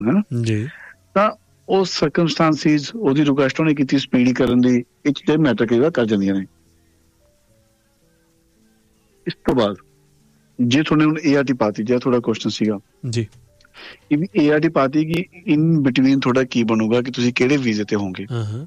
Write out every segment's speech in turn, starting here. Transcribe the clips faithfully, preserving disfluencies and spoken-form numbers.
ਹੈ ਨਾ ਜੀ। ਤਾਂ ਉਹ ਸਰਕਮਸਟਾਂਸਿਸ ਉਹਦੀ ਰਿਕੁਐਸਟ ਉਹਨੇ ਕੀਤੀ ਸਪੀਡੀ ਕਰਨ ਦੀ, ਇਹ ਚੀਜ਼ਾਂ ਮੈਟਰ ਕਈ ਵਾਰ ਕਰ ਜਾਂਦੀਆਂ ਨੇ। ਇਸ ਤੋਂ ਬਾਅਦ ਜੇ ਤੁਹਾਨੇ ਹੁਣ ਏ ਆਰ ਟੀ ਪਾਤੀ, ਜਿਹੜਾ ਤੁਹਾਡਾ ਕੁਐਸਚਨ ਸੀਗਾ ਜੀ, ਏ ਆਰ ਟੀ ਪਾਤੀ ਕਿ ਇਨ ਬਿਟਵੀਨ ਤੁਹਾਡਾ ਕੀ ਬਣੂਗਾ ਕਿ ਤੁਸੀਂ ਕਿਹੜੇ ਵੀਜ਼ੇ ਤੇ ਹੋਵੋਗੇ।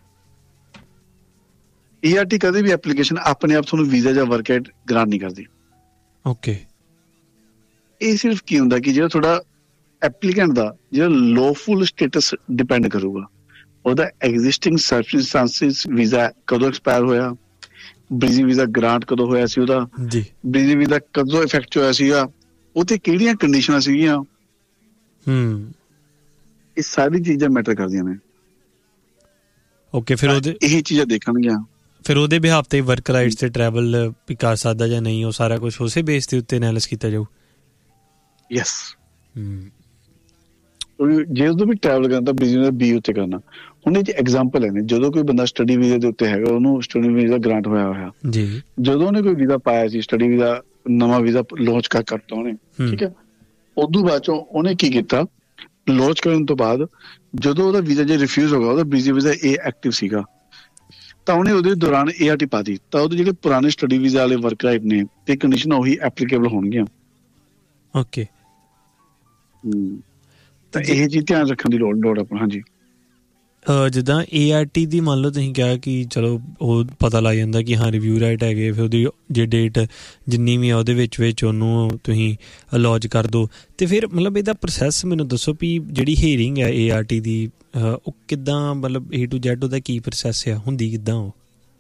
ਏ ਆਰ ਟੀ ਕਦੇ ਵੀ ਐਪਲੀਕੇਸ਼ਨ ਆਪਣੇ ਆਪ ਤੁਹਾਨੂੰ ਵੀਜ਼ਾ ਜਾਂ ਵਰਕ ਰਾਈਟ ਗ੍ਰਾਂਟ ਨਹੀਂ ਕਰਦੀ। ਓਕੇ, ਇਹ ਸਿਰਫ ਕੀ ਹੁੰਦਾ ਕਿ ਜਿਹੜਾ ਤੁਹਾਡਾ ਐਪਲੀਕੈਂਟ ਦਾ ਜਿਹੜਾ ਲੌਫੁਲ ਸਟੇਟਸ ਡਿਪੈਂਡ ਕਰੂਗਾ, ਉਹਦਾ ਐਗਜ਼ਿਸਟਿੰਗ ਸਰਕਮਸਟੈਂਸਿਸ, ਵੀਜ਼ਾ ਕਦੋਂ ਐਕਸਪਾਇਰ ਹੋਇਆ, ਬ੍ਰੀਜ਼ਿੰਗ ਵੀਜ਼ਾ ਗ੍ਰਾਂਟ ਕਦੋਂ ਹੋਇਆ ਸੀ ਉਹਦਾ ਜੀ, ਬ੍ਰੀਜ਼ਿੰਗ ਵੀਜ਼ਾ ਕਦੋਂ ਇਫੈਕਟ ਹੋਇਆ ਸੀਗਾ, ਉਹ ਤੇ ਕਿਹੜੀਆਂ ਕੰਡੀਸ਼ਨਾਂ ਸੀਗੀਆਂ। ਹੂੰ, ਇਹ ਸਾਰੀ ਚੀਜ਼ਾਂ ਮੈਟਰ ਕਰਦੀਆਂ ਨੇ। ਓਕੇ, ਫਿਰ ਉਹਦੇ ਇਹ ਚੀਜ਼ਾਂ ਦੇਖਣਗੀਆਂ, ਫਿਰ ਉਹਦੇ ਬਿਹਾਫ ਤੇ ਵਰਕ ਰਾਈਟਸ ਤੇ ਟਰੈਵਲ ਵੀ ਕਰ ਸਕਦਾ ਜਾਂ ਨਹੀਂ, ਉਹ ਸਾਰਾ ਕੁਛ ਉਸੇ ਬੇਸ ਦੇ ਉੱਤੇ ਐਨਾਲਿਸ ਕੀਤਾ ਜਾਊ। ਯੈਸ, ਜੇ ਉਦੋਂ ਵੀ ਟਰੈਵਲ ਕਰਨਾ ਤਾਂ ਬਿਜ਼ਨਸ ਬੀ ਉੱਤੇ ਕਰਨਾ। ਹੁਣ ਇਹ 'ਚ ਐਗਜ਼ਾਮਪਲ ਹੈ ਨੇ, ਜਦੋਂ ਕੋਈ ਬੰਦਾ ਸਟੱਡੀ ਵੀਜ਼ੇ ਦੇ ਉੱਤੇ ਹੈਗਾ, ਉਹਨੂੰ ਸਟੱਡੀ ਵੀਜ਼ਾ ਗ੍ਰਾਂਟ ਹੋਇਆ ਹੋਇਆ ਜੀ, ਜਦੋਂ ਉਹਨੇ ਕੋਈ ਵੀਜ਼ਾ ਪਾਇਆ ਸੀ, ਸਟੱਡੀ ਵੀਜ਼ਾ ਨਵਾਂ ਵੀਜ਼ਾ ਲਾਂਚ ਕਰ ਕਰਤਾ ਉਹਨੇ, ਠੀਕ ਹੈ। ਉਦੋਂ ਬਾਅਦ ਚੋਂ ਉਹਨੇ ਕੀ ਕੀਤਾ, ਲਾਂਚ ਕਰਨ ਤੋਂ ਬਾਅਦ ਜਦੋਂ ਉਹਦਾ ਵੀਜ਼ਾ ਜੇ ਰਿਫਿਊਜ਼ ਹੋ ਗਿਆ, ਉਹਦਾ ਬੀਜੀ ਵੀਜ਼ਾ ਇਹ ਐਕਟਿਵ ਸੀਗਾ, ਤਾਂ ਉਹਨੇ ਉਹਦੇ ਦੌਰਾਨ ਏ ਆਰ ਟੀ ਪਾਤੀ, ਤਾਂ ਉਹਦੇ ਜਿਹੜੇ ਪੁਰਾਣੇ ਸਟੱਡੀ ਵੀਜ਼ਾ ਵਾਲੇ ਵਰਕ ਰਾਈਟ ਨੇ ਤੇ ਕੰਡੀਸ਼ਨਾਂ ਉਹੀ ਐਪਲੀਕੇਬਲ ਹੋਣਗੀਆਂ। ਓਕੇ, ਹੂੰ, ਤਾਂ ਇਹ ਚੀਜ਼ ਧਿਆਨ ਰੱਖਣ ਦੀ ਲੋੜ ਲੋੜ ਆਪਾਂ। ਹਾਂਜੀ, ਜਿੱਦਾਂ ਏ ਆਰ ਟੀ ਦੀ ਮੰਨ ਲਓ ਤੁਸੀਂ ਕਿਹਾ ਕਿ ਚਲੋ ਉਹ ਪਤਾ ਲੱਗ ਜਾਂਦਾ ਕਿ ਹਾਂ ਰਿਵਿਊ ਰਾਈਟ ਹੈਗੇ, ਫਿਰ ਉਹਦੀ ਜੇ ਡੇਟ ਜਿੰਨੀ ਵੀ ਆ ਉਹਦੇ ਵਿੱਚ ਵਿੱਚ ਉਹਨੂੰ ਤੁਸੀਂ ਲੌਜ ਕਰ ਦਿਓ, ਅਤੇ ਫਿਰ ਮਤਲਬ ਇਹਦਾ ਪ੍ਰੋਸੈਸ ਮੈਨੂੰ ਦੱਸੋ ਵੀ ਜਿਹੜੀ ਹੀਅਰਿੰਗ ਹੈ ਏ ਆਰ ਟੀ ਦੀ, ਉਹ ਕਿੱਦਾਂ ਮਤਲਬ ਏ ਟੂ ਜ਼ੈਡ ਉਹਦਾ ਕੀ ਪ੍ਰੋਸੈਸ ਆ, ਹੁੰਦੀ ਕਿੱਦਾਂ ਉਹ?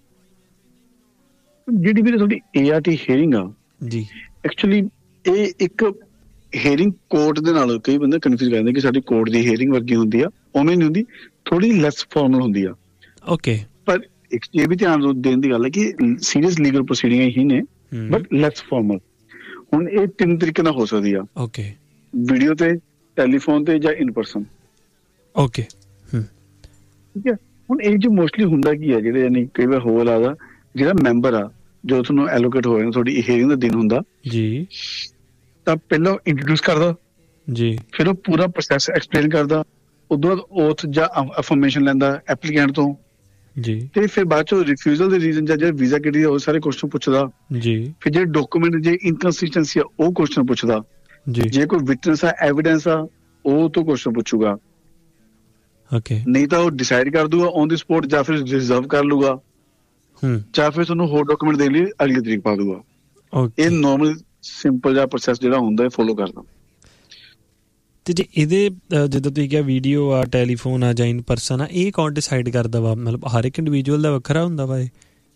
ਜਿਹੜੀ ਵੀ ਤੁਹਾਡੀ ਏ ਆਰ ਟੀ ਹੀਅਰਿੰਗ ਆ ਜੀ, ਐਕਚੁਅਲੀ ਇਹ ਇੱਕ ਹੀਅਰਿੰਗ ਕੋਰਟ ਦੇ ਨਾਲ ਕਈ ਬੰਦੇ ਕਨਫਿਊਜ਼ ਕਰਦੇ ਕਿ ਸਾਡੀ ਕੋਰਟ ਦੀ ਹੀਅਰਿੰਗ ਵਰਗੀ ਹੁੰਦੀ ਆ, ਉਵੇਂ ਨਹੀਂ ਹੁੰਦੀ, ਥੋੜੀ ਲੈਸ ਫਾਰਮਲ ਹੁੰਦੀ ਆ। ਓਕੇ, ਪਰ ਇੱਕ ਇਹ ਵੀ ਧਿਆਨ ਦੇਣ ਦੀ ਗੱਲ ਹੈ ਕਿ ਸੀਰੀਅਸ ਲੀਗਲ ਪ੍ਰੋਸੀਡਿੰਗਾਂ ਹੀ ਨੇ, ਬਟ ਲੈਸ ਫਾਰਮਲ। ਹੁਣ ਇਹ ਤਿੰਨ ਤਰੀਕੇ ਨਾਲ ਹੋ ਸਕਦੀ ਆ। ਓਕੇ, ਵੀਡੀਓ ਤੇ, ਟੈਲੀਫੋਨ ਤੇ, ਜਾਂ ਇਨ ਪਰਸਨ। ਓਕੇ, ਠੀਕ ਹੈ। ਹੁਣ ਇਹ ਜੋ ਮੋਸਟਲੀ ਹੁੰਦਾ ਕੀ ਆ, ਜਿਹੜੇ ਯਾਨੀ ਕਈ ਵਾਰ ਹੋਰ ਲੱਗਦਾ ਜਿਹੜਾ ਮੈਂਬਰ ਆ ਜੋ ਤੁਹਾਨੂੰ ਐਲੋਕੇਟ ਹੋ ਜਾਣਾ, ਤੁਹਾਡੀ ਹੀਅਰਿੰਗ ਦਾ ਦਿਨ ਹੁੰਦਾ ਜੀ, ਤਾਂ ਪਹਿਲਾਂ ਇੰਟਰੋਡਿਊਸ ਕਰਦਾ ਜੀ, ਫਿਰ ਉਹ ਪੂਰਾ ਪ੍ਰੋਸੈਸ ਐਕਸਪਲੇਨ ਕਰਦਾ, ਉਦੋਂ ਬਾਅਦ ਓਥ ਜਾਂ ਅਫਰਮੇਸ਼ਨ ਲੈਂਦਾ ਐਪਲੀਕੈਂਟ ਤੋਂ ਜੀ, ਤੇ ਫਿਰ ਬਾਅਦ ਚੋਂ ਰਿਫਿਊਜ਼ਲ ਦੇ ਰੀਜ਼ਨ ਜਾਂ ਜਿਹੜਾ ਵੀਜ਼ਾ ਕਿਹੜੀ ਆ ਉਹ ਸਾਰੇ ਕੁਐਸਚਨ ਪੁੱਛਦਾ ਜੀ, ਫਿਰ ਜਿਹੜੇ ਡਾਕੂਮੈਂਟ ਜੇ ਇਨਕਨਸਿਸਟੈਂਸੀ ਆ ਉਹ ਕੁਐਸਚਨ ਪੁੱਛਦਾ ਜੀ, ਜੇ ਕੋਈ ਵਿਟਨੈਸ ਆ ਐਵੀਡੈਂਸ ਆ ਉਹ ਤੋਂ ਕੁਐਸਚਨ ਪੁੱਛੂਗਾ। ਓਕੇ, ਨਹੀਂ ਤਾਂ ਉਹ ਡਿਸਾਈਡ ਕਰ ਦੂਗਾ ਔਨ ਦੀ ਸਪੋਟ, ਜਾਂ ਫਿਰ ਰਿਜ਼ਰਵ ਕਰ ਲੂਗਾ, ਜਾਂ ਫਿਰ ਤੁਹਾਨੂੰ ਹੋਰ ਡਾਕੂਮੈਂਟ ਦੇਣ ਲਈ ਅਗਲੀ ਤਰੀਕ ਪਾ ਦੂਗਾ। ਇਹ ਨੋਰਮਲ ਸਿੰਪਲ ਜਿਹਾ ਪ੍ਰੋਸੈਸ ਜਿਹੜਾ ਹੁੰਦਾ ਫੋਲੋ ਕਰਦਾ। ਅਤੇ ਜੇ ਇਹਦੇ ਜਿੱਦਾਂ ਤੁਸੀਂ ਕਿਹਾ ਵੀਡੀਓ ਆ, ਟੈਲੀਫੋਨ ਆ ਜਾਂ ਇਨ ਪਰਸਨ ਆ, ਇਹ ਕੌਣ ਡਿਸਾਈਡ ਕਰਦਾ ਵਾ? ਮਤਲਬ ਹਰ ਇੱਕ ਇੰਡੀਵਿਜੂਅਲ ਦਾ ਵੱਖਰਾ ਹੁੰਦਾ ਵਾ ਇਹ?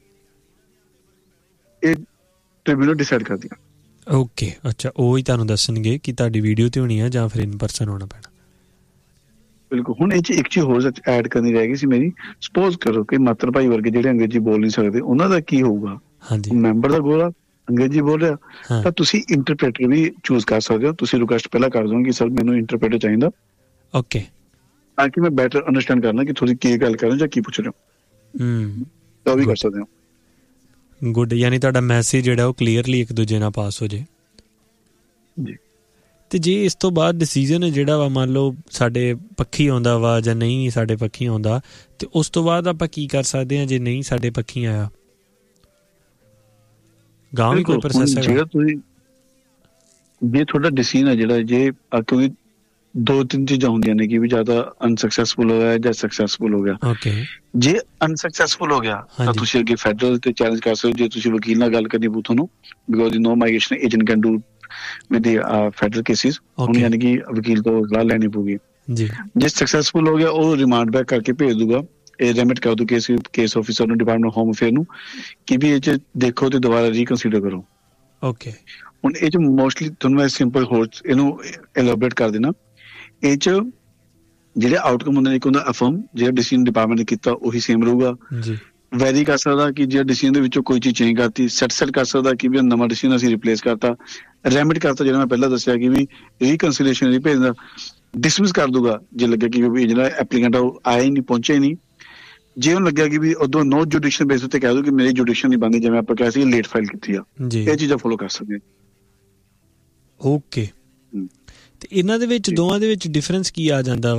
ਇਹ ਟ੍ਰਿਬਿਊਨਲ ਡਿਸਾਈਡ ਕਰਦੀ ਆ। ਓਕੇ, ਅੱਛਾ, ਉਹ ਹੀ ਤੁਹਾਨੂੰ ਦੱਸਣਗੇ ਕਿ ਤੁਹਾਡੀ ਵੀਡੀਓ ਤੇ ਹੋਣੀ ਆ ਜਾਂ ਫਿਰ ਇਨ ਪਰਸਨ ਹੋਣਾ ਪੈਣਾ। ਬਿਲਕੁਲ। ਹੁਣ ਇਹ 'ਚ ਇੱਕ ਚੀਜ਼ ਹੋਰ ਐਡ ਕਰਨੀ ਰਹਿ ਗਈ ਸੀ ਮੇਰੀ। ਸਪੋਜ਼ ਕਰੋ ਕਿ ਮਾਤਰ ਭਾਈ ਵਰਗੇ ਜਿਹੜੇ ਅੰਗਰੇਜ਼ੀ ਬੋਲ ਨਹੀਂ ਸਕਦੇ, ਉਹਨਾਂ ਦਾ ਕੀ ਹੋਊਗਾ? ਹਾਂਜੀ, ਮੈਂਬਰ ਦਾ ਗੋਲ ਆ ਅੰਗਰੇਜ਼ੀ ਬੋਲ ਰਿਹਾ, ਤਾਂ ਤੁਸੀਂ ਇੰਟਰਪ੍ਰੇਟਰ ਵੀ ਚੂਜ਼ ਕਰ ਸਕਦੇ ਹੋ। ਤੁਸੀਂ ਰਿਕੁਐਸਟ ਪਹਿਲਾਂ ਕਰ ਦਿਓ ਕਿ ਸਰ ਮੈਨੂੰ ਇੰਟਰਪ੍ਰੇਟਰ ਚਾਹੀਦਾ। ਓਕੇ, ਤਾਂ ਕਿ ਮੈਂ ਬੈਟਰ ਅੰਡਰਸਟੈਂਡ ਕਰਨਾ ਕਿ ਤੁਸੀਂ ਕੀ ਗੱਲ ਕਰ ਰਹੇ ਹੋ ਜਾਂ ਕੀ ਪੁੱਛ ਰਹੇ ਹੋ। ਹੂੰ, ਤਾਂ ਉਹ ਵੀ ਕਰ ਸਕਦੇ ਹੋ। ਗੁੱਡ, ਯਾਨੀ ਤੁਹਾਡਾ ਮੈਸੇਜ ਜਿਹੜਾ ਉਹ ਕਲੀਅਰਲੀ ਇੱਕ ਦੂਜੇ ਨਾਲ ਪਾਸ ਹੋ ਜੇ ਜੀ। ਅਤੇ ਜੇ ਇਸ ਤੋਂ ਬਾਅਦ ਡਿਸੀਜ਼ਨ ਜਿਹੜਾ ਵਾ ਮੰਨ ਲਓ ਸਾਡੇ ਪੱਖੀ ਆਉਂਦਾ ਵਾ ਜਾਂ ਨਹੀਂ ਸਾਡੇ ਪੱਖੀ ਆਉਂਦਾ, ਅਤੇ ਉਸ ਤੋਂ ਬਾਅਦ ਆਪਾਂ ਕੀ ਕਰ ਸਕਦੇ ਹਾਂ ਜੇ ਨਹੀਂ ਸਾਡੇ ਪੱਖੀ ਆਇਆ? ਗਾਂਵ ਵੀ ਕੋਈ ਪ੍ਰੋਸੈਸ ਹੈ ਜਿਹੜਾ ਤੁਸੀਂ ਜੇ ਤੁਹਾਡਾ ਡਿਸੀਜ਼ਨ ਹੈ ਜਿਹੜਾ, ਜੇ ਕਿਉਂਕਿ ਦੋ ਤਿੰਨ ਚੀਜ਼ਾਂ ਹੁੰਦੀਆਂ ਨੇ ਕਿ ਵੀ ਜਾਂ ਤਾਂ ਅਨਸਕਸੈਸਫੁਲ ਹੋਇਆ ਜਾਂ ਸਕਸੈਸਫੁਲ ਹੋ ਗਿਆ। ਓਕੇ, ਜੇ ਅਨਸਕਸੈਸਫੁਲ ਹੋ ਗਿਆ ਤਾਂ ਤੁਸੀਂ ਅੱਗੇ ਫੈਡਰਲ ਤੇ ਚੈਲੰਜ ਕਰ ਸਕਦੇ ਹੋ। ਜੇ ਤੁਸੀਂ ਵਕੀਲ ਨਾਲ ਗੱਲ ਕਰਨੀ ਪਊ ਤੁਹਾਨੂੰ, because no migration agent can do with the federal cases. ਹੁਣ ਯਾਨੀ ਕਿ ਵਕੀਲ ਤੋਂ ਸਲਾਹ ਲੈਣੀ ਪਊਗੀ ਜੀ। ਜੇ ਸਕਸੈਸਫੁਲ ਹੋ ਗਿਆ ਉਹ ਰਿਮਾਂਡ ਬੈਕ ਕਰਕੇ ਭੇਜ ਦੂਗਾ, ਇਹ ਰੈਮਿਟ ਕਰ ਦੂ ਕੇਸ ਕੇਸ ਆਫਿਸਰ ਨੂੰ, ਡਿਪਾਰਟਮੈਂਟ ਹੋਮ ਅਫੇਅਰ ਨੂੰ, ਕਿ ਵੀ ਇਹ 'ਚ ਦੇਖੋ ਤੇ ਦੁਬਾਰਾ ਰੀਕਨਸੀਡਰ ਕਰੋ। ਓਕੇ, ਹੁਣ ਇਹ 'ਚ ਮੋਸਟਲੀ ਤੁਹਾਨੂੰ ਮੈਂ ਸਿੰਪਲ ਹੋਰ ਇਹਨੂੰ ਐਲੋਬਰੇਟ ਕਰ ਦੇਣਾ। ਇਹ 'ਚ ਜਿਹੜੇ ਆਊਟਕਮ ਹੁੰਦੇ ਨੇ, ਇੱਕ ਹੁੰਦਾ ਅਫਰਮ, ਜਿਹੜਾ ਡਿਸੀਜ਼ਨ ਡਿਪਾਰਟਮੈਂਟ ਨੇ ਕੀਤਾ ਉਹੀ ਸੇਮ ਰਹੂਗਾ ਜੀ। ਵੈਰੀ ਕਰ ਸਕਦਾ ਕਿ ਜਿਹੜਾ ਡਿਸੀਜ਼ਨ ਦੇ ਵਿੱਚੋਂ ਕੋਈ ਚੀਜ਼ ਚੇਂਜ ਕਰਤੀ, ਸੈਟ ਸੈਟ ਕਰ ਸਕਦਾ ਕਿ ਵੀ ਨਵਾਂ ਡਿਸੀਜ਼ਨ ਅਸੀਂ ਰਿਪਲੇਸ ਕਰਤਾ, ਰੈਮਿਟ ਕਰਤਾ ਜਿਹੜਾ ਮੈਂ ਪਹਿਲਾਂ ਦੱਸਿਆ ਕਿ ਵੀ ਰੀਕਨਸੀਲੀਏਸ਼ਨ ਲਈ ਭੇਜਦਾ, ਡਿਸਮਿਸ ਕਰ ਦੂਗਾ ਜੇ ਲੱਗਿਆ ਕਿ ਵੀ ਜਿਹੜਾ ਐਪਲੀਕੈਂਟ ਆ ਉਹ ਆਇਆ ਹੀ ਨਹੀਂ, ਪਹੁੰਚਿਆ ਹੀ ਨਹੀਂ। ਜੇ ਉਹਨੂੰ ਲੱਗਿਆ ਕਿ ਵੀ ਉਦੋਂ ਨੋ ਜੁਡੀਸ਼ਨ ਬੇਸ ਉੱਤੇ ਕਹਿ ਦੂ ਕਿ ਮੇਰੀ ਜੁਡੀਸ਼ਨ ਨਹੀਂ ਬਣਦੀ, ਜਿਵੇਂ ਆਪਾਂ ਕਿਹਾ ਸੀ ਲੇਟ ਫਾਈਲ ਕੀਤੀ ਆ, ਇਹ ਚੀਜ਼ਾਂ ਫੋਲੋ ਕਰ ਸਕਦੇ। ਓਕੇ, ਤੇ ਇਹਨਾਂ ਦੇ ਵਿੱਚ ਦੋਵਾਂ ਦੇ ਵਿੱਚ ਡਿਫਰੈਂਸ ਕੀ ਆ ਜਾਂਦਾ?